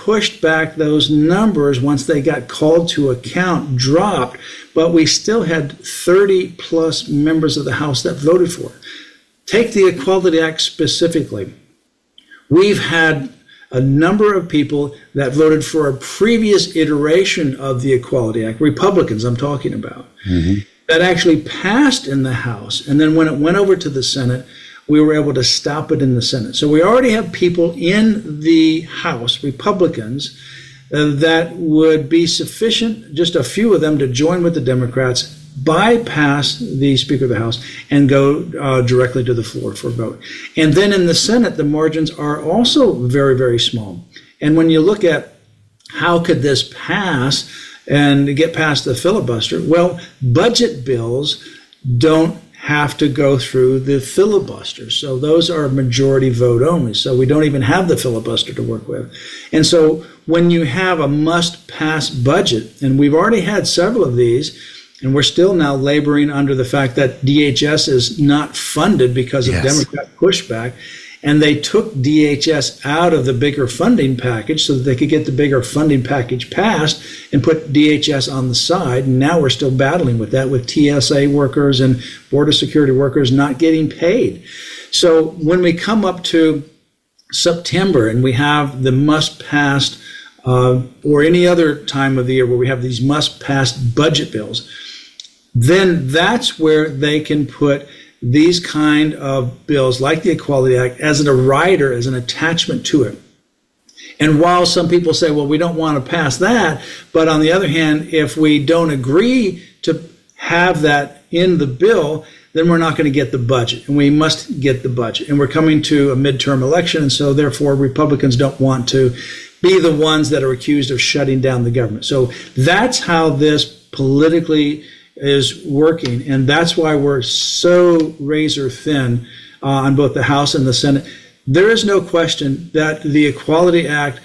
pushed back those numbers once they got called to account, dropped, but we still had 30 plus members of the House that voted for it. Take the Equality Act specifically. We've had a number of people that voted for a previous iteration of the Equality Act, Republicans I'm talking about, that actually passed in the House. And then when it went over to the Senate, we were able to stop it in the Senate. So we already have people in the House, Republicans, that would be sufficient, just a few of them, to join with the Democrats, bypass the Speaker of the House, and go directly to the floor for a vote. And then in the Senate, the margins are also very, very small. And when you look at how could this pass and get past the filibuster, well, budget bills don't have to go through the filibuster. So those are majority vote only. So we don't even have the filibuster to work with. And so when you have a must-pass budget, and we've already had several of these, and we're still now laboring under the fact that DHS is not funded because of Democrat pushback, and they took DHS out of the bigger funding package so that they could get the bigger funding package passed and put DHS on the side. And now we're still battling with that, with TSA workers and border security workers not getting paid. So when we come up to September and we have the must-pass, or any other time of the year where we have these must-pass budget bills, then that's where they can put these kind of bills like the Equality Act as a rider, as an attachment to it. And while some people say, well, we don't want to pass that, but on the other hand, if we don't agree to have that in the bill, then we're not going to get the budget, and we must get the budget. And we're coming to a midterm election, and so therefore Republicans don't want to be the ones that are accused of shutting down the government. So that's how this politically is working, and that's why we're so razor thin on both the House and the Senate. There is no question that the Equality Act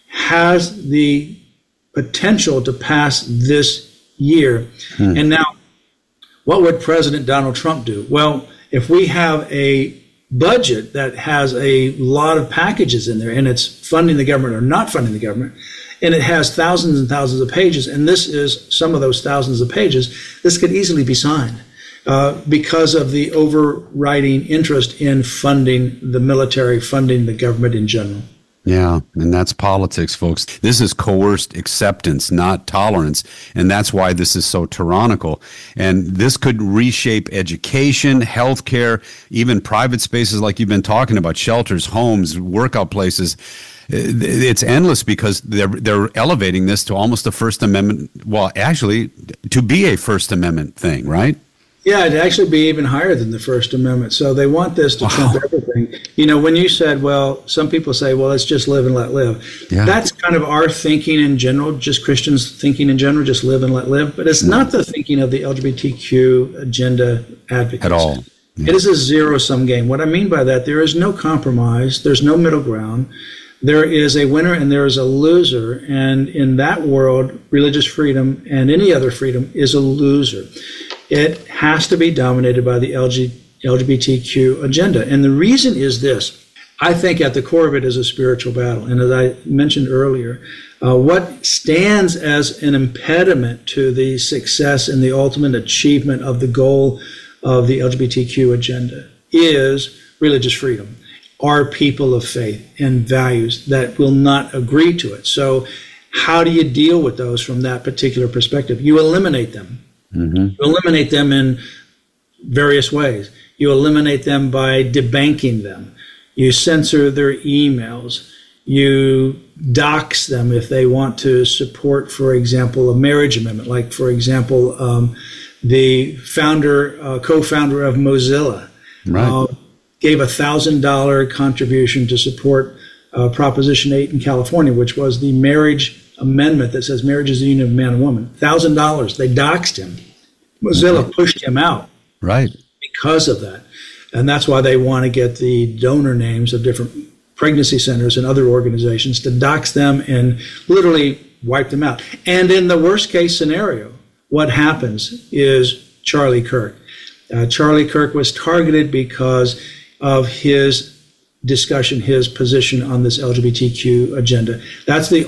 has the potential to pass this year. And now, what would President Donald Trump do? Well, if we have a budget that has a lot of packages in there, and it's funding the government or not funding the government, and it has thousands and thousands of pages, and this is some of those thousands of pages, this could easily be signed because of the overriding interest in funding the military, funding the government in general. Yeah, and that's politics, folks. This is coerced acceptance, not tolerance, and that's why this is so tyrannical. And this could reshape education, healthcare, even private spaces like you've been talking about, shelters, homes, workout places. It's endless because they're elevating this to almost a First Amendment, well, actually, to be a First Amendment thing, right? Yeah, it'd actually be even higher than the First Amendment. So they want this to trump everything. You know, when you said, well, some people say, well, let's just live and let live. Yeah. That's kind of our thinking in general, just Christians thinking in general, just live and let live. But it's not the thinking of the LGBTQ agenda advocates. At all. Yeah. It is a zero-sum game. What I mean by that, there is no compromise. There's no middle ground. There is a winner and there is a loser. And in that world, religious freedom and any other freedom is a loser. It has to be dominated by the LGBTQ agenda. And the reason is this. I think at the core of it is a spiritual battle. And as I mentioned earlier, what stands as an impediment to the success and the ultimate achievement of the goal of the LGBTQ agenda is religious freedom. Are people of faith and values that will not agree to it. So how do you deal with those from that particular perspective? You eliminate them. Mm-hmm. You eliminate them in various ways. You eliminate them by debanking them. You censor their emails. You dox them if they want to support, for example, a marriage amendment. Like, for example, the co-founder of Mozilla, right. Gave $1,000 contribution to support Proposition 8 in California, which was the marriage amendment that says marriage is the union of man and woman. $1,000. They doxed him. Mozilla pushed him out. Right. Because of that. And that's why they want to get the donor names of different pregnancy centers and other organizations to dox them and literally wipe them out. And in the worst case scenario, what happens is Charlie Kirk. Charlie Kirk was targeted because of his discussion, his position on this LGBTQ agenda. That's the